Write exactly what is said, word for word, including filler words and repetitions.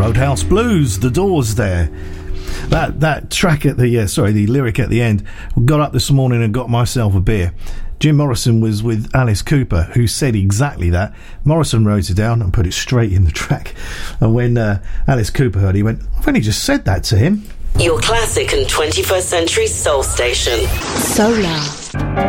Roadhouse Blues, The Doors there. That that track at the, uh, sorry, the lyric at the end, got up this morning and got myself a beer. Jim Morrison was with Alice Cooper, who said exactly that. Morrison wrote it down and put it straight in the track. And when uh, Alice Cooper heard it, he went, I've only just said that to him. Your classic and twenty-first century soul station. Solar.